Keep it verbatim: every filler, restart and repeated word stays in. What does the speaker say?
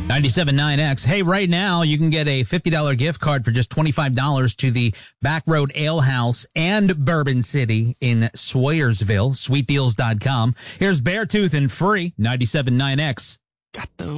ninety-seven point nine X. Hey, right now you can get a fifty dollars gift card for just twenty-five dollars to the Back Road Ale House and Bourbon City in Swayersville. sweet deals dot com. Here's Beartooth and Free, ninety-seven point nine X. Got the